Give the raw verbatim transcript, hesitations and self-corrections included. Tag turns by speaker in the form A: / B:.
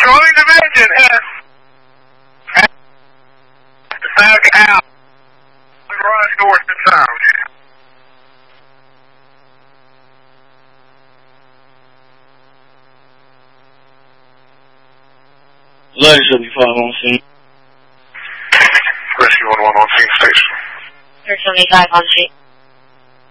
A: Controlling division has back out. Run north and south.
B: eleven seventy-five on scene.
A: Rescue one one on scene station.
C: thirteen seventy-five on scene.